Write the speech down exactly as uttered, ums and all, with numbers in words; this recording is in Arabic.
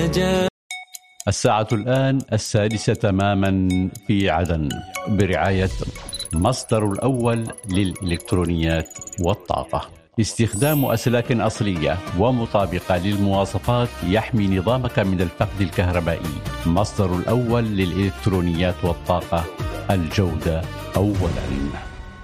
الساعة الآن السادسة تماما في عدن برعاية مصدر الأول للإلكترونيات والطاقة. استخدام أسلاك أصلية ومطابقة للمواصفات يحمي نظامك من الفقد الكهربائي. مصدر الأول للإلكترونيات والطاقة، الجودة أولاً.